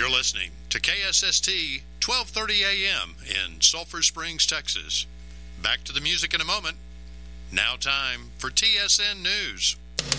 You're listening to KSST 1230 AM in Sulphur Springs, Texas. Back to the music in a moment. Now time for TSN News.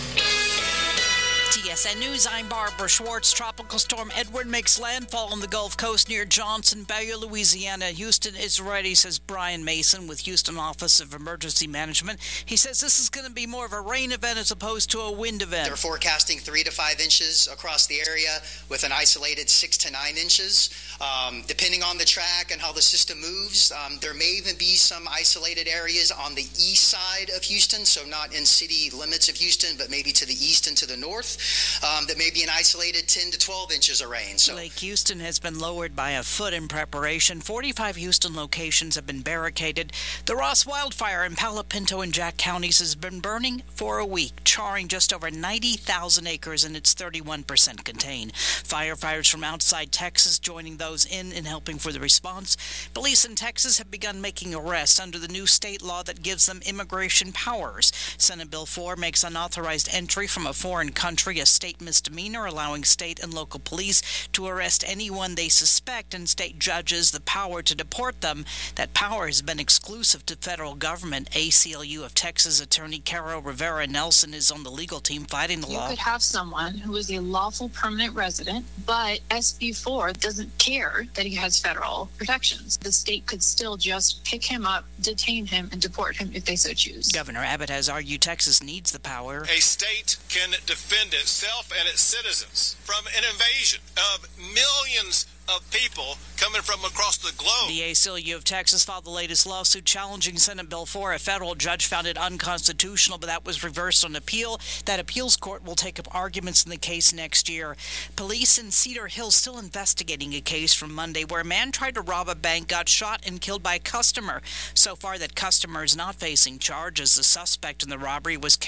TSN News, I'm Barbara Schwartz. Tropical storm Edward makes landfall on the Gulf Coast near Johnson, Bayou, Louisiana. Houston is ready, says Brian Mason with Houston Office of Emergency Management. He says this is going to be more of a rain event as opposed to a wind event. They're forecasting 3 to 5 inches across the area with an isolated 6 to 9 inches. Depending on the track and how the system moves, there may even be some isolated areas on the east side of Houston, so not in city limits of Houston, but maybe to the east and to the north. That may be an isolated 10 to 12 inches of rain. So Lake Houston has been lowered by a foot in preparation. 45 Houston locations have been barricaded. The Ross wildfire in Palo Pinto and Jack counties has been burning for a week, charring just over 90,000 acres, and it's 31% contained. Firefighters from outside Texas joining those in and helping for the response. Police in Texas have begun making arrests under the new state law that gives them immigration powers. Senate Bill 4 makes unauthorized entry from a foreign country a state misdemeanor, allowing state and local police to arrest anyone they suspect and state judges the power to deport them. That power has been exclusive to federal government. ACLU of Texas attorney Caro Rivera Nelson is on the legal team fighting the law. You could have someone who is a lawful permanent resident, but SB 4 doesn't care that he has federal protections. The state could still just pick him up, detain him, and deport him if they so choose. Governor Abbott has argued Texas needs the power. A state can defend itself and its citizens from an invasion of millions of people coming from across the globe. The ACLU of Texas filed the latest lawsuit challenging Senate Bill 4. A federal judge found it unconstitutional, but that was reversed on appeal. That appeals court will take up arguments in the case next year. Police in Cedar Hill still investigating a case from Monday where a man tried to rob a bank, got shot, and killed by a customer. So far, that customer is not facing charges. The suspect in the robbery was